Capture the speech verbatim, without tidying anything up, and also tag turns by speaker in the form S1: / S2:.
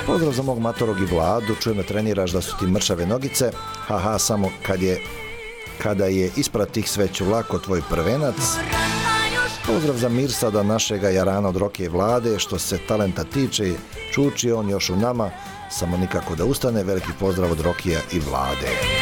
S1: Pozdrav za mog matorog i Vladu, čujem da treniraš da su ti mršave nogice, haha, samo kad je, kada je isprat tih sve ću lako tvoj prvenac. Pozdrav za Mirsada, našega jarana od Rokije i Vlade, što se talenta tiče, čuči on još u nama, samo nikako da ustane, veliki pozdrav od Rokija i Vlade.